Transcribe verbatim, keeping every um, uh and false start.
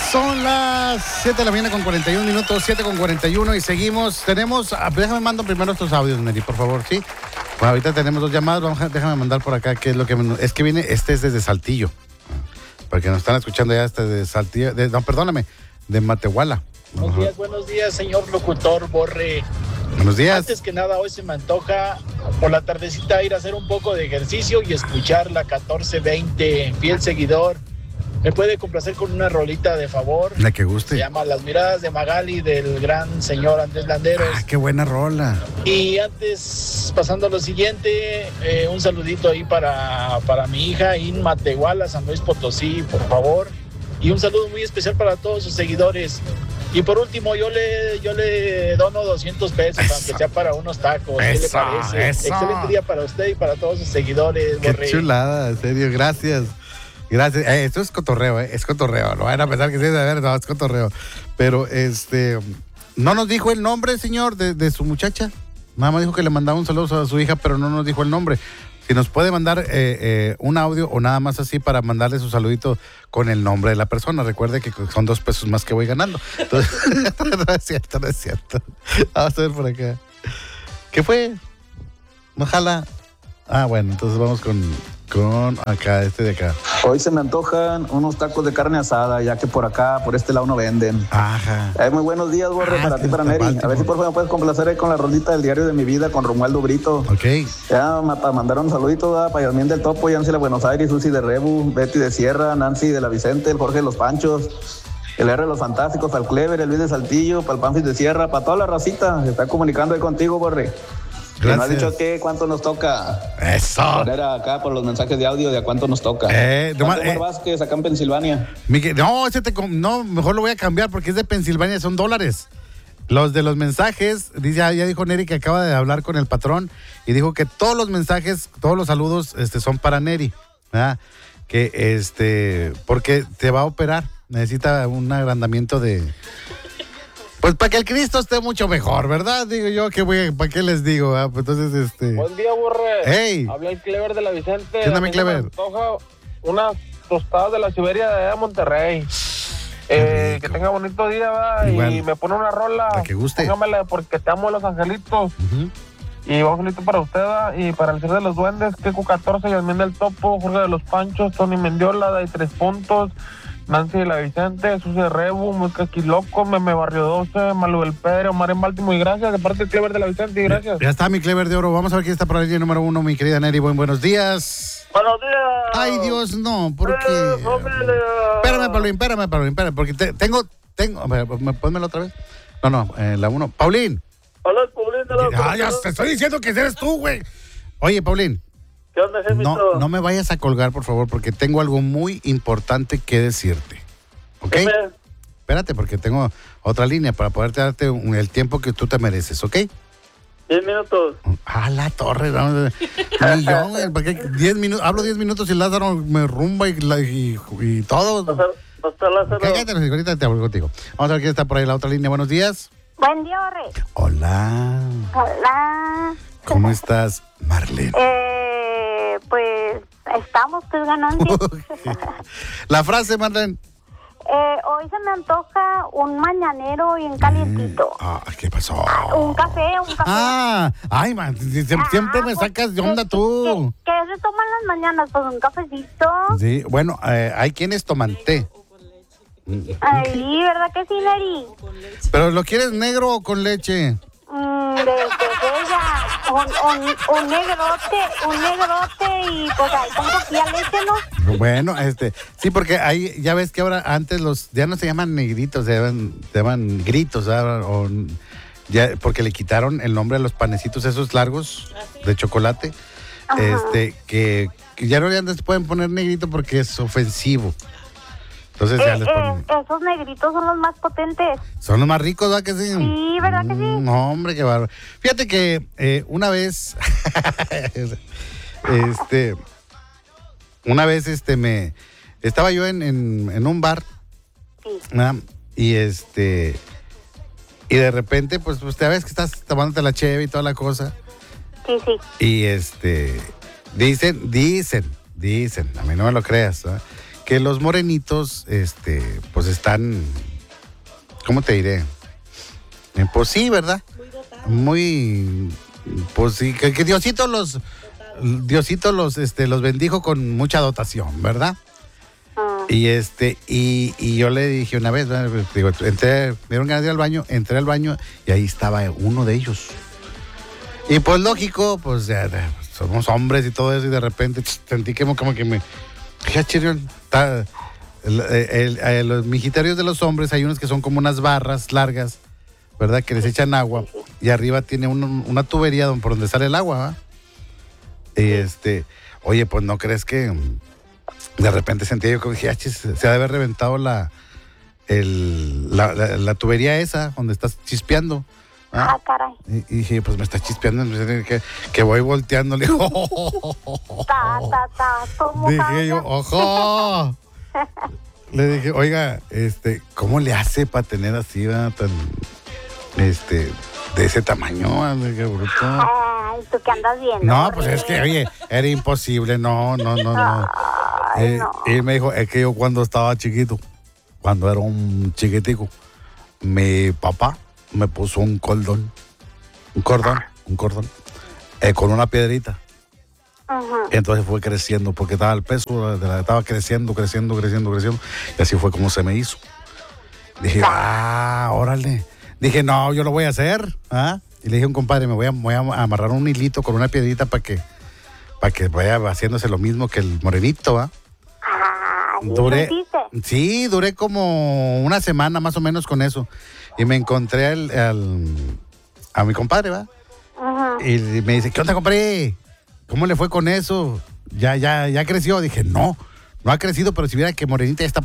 Son las siete de la mañana con cuarenta y un minutos, siete con cuarenta y uno y seguimos. Tenemos, déjame mando primero estos audios, Neri, por favor, ¿sí? Bueno, ahorita tenemos dos llamadas, vamos a, déjame mandar por acá qué es lo que... Es que viene, este es desde Saltillo, porque nos están escuchando ya este de Saltillo, de, no, perdóname, de Matehuala. Buenos días, buenos días, señor locutor Borre. Buenos días. Antes que nada, hoy se me antoja por la tardecita ir a hacer un poco de ejercicio y escuchar la catorce veinte, fiel seguidor. ¿Me puede complacer con una rolita de favor? La que guste. Se llama Las miradas de Magali del gran señor Andrés Landeros. Ah, qué buena rola. Y antes, pasando a lo siguiente, eh, un saludito ahí para, para mi hija In Matehuala, San Luis Potosí, por favor. Y un saludo muy especial para todos sus seguidores. Y por último, yo le yo le dono doscientos pesos, eso, aunque sea para unos tacos. ¿Qué le parece? Eso. Excelente día para usted y para todos sus seguidores. Qué Borre. chulada, en serio, gracias. Gracias. Eh, esto es cotorreo, eh, es cotorreo. No van a pensar que sí, de ver, no, es cotorreo. Pero, este, no nos dijo el nombre, señor, de, de su muchacha. Nada más dijo que le mandaba un saludo a su hija, pero no nos dijo el nombre. Si nos puede mandar eh, eh, un audio o nada más así para mandarle su saludito con el nombre de la persona. Recuerde que son dos pesos más que voy ganando. Entonces, no es cierto, no es cierto. Vamos a ver por acá. ¿Qué fue? Ojalá. Ah, bueno, entonces vamos con, con acá, este de acá. Hoy se me antojan unos tacos de carne asada, ya que por acá, por este lado no venden. Ajá. Eh, muy buenos días, Borre, Ah, para este ti, para está Neri. Baltimore. A ver si por favor me puedes complacer ahí con la rolita del diario de mi vida con Romualdo Brito. Ok. Ya, ma- para mandar un saludito ¿verdad? Para Yasmín del Topo, Yancy de Buenos Aires, Susi de Rebu, Betty de Sierra, Nancy de la Vicente, el Jorge de los Panchos, el R de los Fantásticos, al Clever, el Luis de Saltillo, para el Panfis de Sierra, para toda la racita. Se está comunicando ahí contigo, Borre. Que no has Gracias. dicho qué, cuánto nos toca. Eso. Poner acá por los mensajes de audio de a cuánto nos toca. Eh, nomás, Omar eh. Vázquez, acá en Pensilvania. Miguel, no, ese te, com- no, mejor lo voy a cambiar porque es de Pensilvania, son dólares. Los de los mensajes, dice, ya, ya dijo Neri que acaba de hablar con el patrón y dijo que todos los mensajes, todos los saludos este, son para Neri, ¿verdad? Que este, porque te va a operar, necesita un agrandamiento de... Pues para que el Cristo esté mucho mejor, ¿verdad? Digo yo, que voy, ¿para qué les digo? ah? Pues entonces, este... Buen día, Borre. Hey. Habla el Clever de la Vicente. ¿Qué onda, A mi mí se me Clever? antoja unas tostadas de la Siberia de allá de Monterrey. Eh, rico. que tenga bonito día, va. Igual. Y me pone una rola. La que guste. Póngamela porque te amo, Los Angelitos. Ujú. Y vamos solito para usted, va. Y para el Cierre de los Duendes, Keku catorce, Yasmín del Topo, Jorge de los Panchos, Tony Mendiola, de Tres Puntos, Nancy de la Vicente, Susi de Rebu, Mucaquí Loco, Meme Barrio doce, Malu del Pedro, Omar en Baltimore, y gracias, de parte del Clever de la Vicente, y gracias. Ya está mi Clever de oro. Vamos a ver quién está por ahí el número uno, mi querida Neri. Buen buenos días. Buenos días. Ay, Dios, no, ¿por qué? Espérame, Paulín, espérame, Paulín, espérame, porque te- tengo, tengo, a ver, ¿me- pónmelo otra vez? No, no, eh, la uno. Paulín. Hola, Paulín. Ah, ya te estoy diciendo que eres tú, güey. Oye, Paulín, ¿Qué onda, no, no me vayas a colgar, por favor, porque tengo algo muy importante que decirte. ¿Ok? Espérate, porque tengo otra línea para poderte darte un- el tiempo que tú te mereces, ¿ok? Diez minutos. Ah, la torre, no, ni yo, güey, porque diez minutos, hablo diez minutos y Lázaro me rumba y, la- y, y todo. Hasta Lázaro. Cállate, ahorita te hablo contigo. Vamos a ver quién está por ahí la otra línea. Buenos días. Buen día, Borre. Hola. Hola. ¿Cómo estás, Marlene? Eh, pues estamos pues ganando. La frase, Marlene. eh, hoy se me antoja un mañanero bien calientito. Ah, ¿qué pasó? Un café, un café. Ah, ay, man, si- si- siempre Ah, me pues, sacas de onda ¿qué- tú. ¿Qué, qué se toman las mañanas? Pues un cafecito. Sí, bueno, eh, hay quienes toman té. Ay, ¿verdad que sí, Neri? Pero ¿lo quieres negro o con leche? Mm, de, de ella. Un, un, un negrote, un negrote y pues ahí con poquilla leche, ¿no? Bueno, este, sí, porque ahí ya ves que ahora antes los ya no se llaman negritos, se llaman, se llaman gritos, ¿sabes? O ya porque le quitaron el nombre a los panecitos esos largos de chocolate, Ajá. este, que, que ya no ya no se pueden poner negrito porque es ofensivo. Entonces ya Eh, les eh, ponen. esos negritos son los más potentes. Son los más ricos, ¿verdad que sí? Sí, ¿verdad que sí? Mm, No, hombre, qué bárbaro. Fíjate que eh, una vez, este, una vez, este, me, estaba yo en, en, en un bar, Sí. ¿verdad? Y este, y de repente, pues, pues, te ves que estás tomándote la cheve y toda la cosa, Sí, sí. y este, dicen, dicen, dicen, a mí no me lo creas, ¿verdad? que los morenitos, este, pues están, ¿cómo te diré? Eh, pues sí, ¿verdad? Muy, pues sí, que, que Diosito los, Diosito los, este, los bendijo con mucha dotación, ¿verdad? Y este, y, y yo le dije una vez, digo, entré, me dieron ganas de ir al baño, entré al baño y ahí estaba uno de ellos. Y pues lógico, pues ya, somos hombres y todo eso, y de repente sentí que como que me. Ya, Chirión, está. El, el, el, los mijiterios de los hombres, hay unos que son como unas barras largas, ¿verdad? Que les echan agua, y arriba tiene un, una tubería por donde sale el agua, ¿verdad? Y este, oye, pues no crees que. De repente sentí yo que dije, se ha de haber reventado la, el, la, la, la tubería esa donde estás chispeando. Ah, ah caray. Y, y dije, pues me está chispeando, que, que voy volteando. Le digo, ta, ta, ta, ¿cómo dije yo, ojo. Le dije, oiga, este, ¿cómo le hace para tener así, va, tan, este, de ese tamaño? Qué bruto. Ay, ¿tú qué andas viendo? No, pues es que, oye, era imposible, no, no, no, no. Ay, eh, no. Y me dijo, es que yo cuando estaba chiquito, cuando era un chiquitico, mi papá me puso un cordón, un cordón, un cordón, eh, con una piedrita. Uh-huh. Entonces fue creciendo, porque estaba el peso, estaba creciendo, creciendo, creciendo, creciendo, y así fue como se me hizo. Dije, ah, órale. Dije, no, yo lo voy a hacer, ¿ah? Y le dije a un compadre, me voy a, voy a amarrar un hilito con una piedrita para que, para que vaya haciéndose lo mismo que el morenito, ¿va? Ah, Duré, sí, duré como una semana más o menos con eso. Y me encontré al, al, a mi compadre, ¿va? Uh-huh. Y me dice, ¿qué onda, compadre? ¿Cómo le fue con eso? ¿Ya, ya, ya creció? Dije, no, no ha crecido, pero si viera que Morenita ya está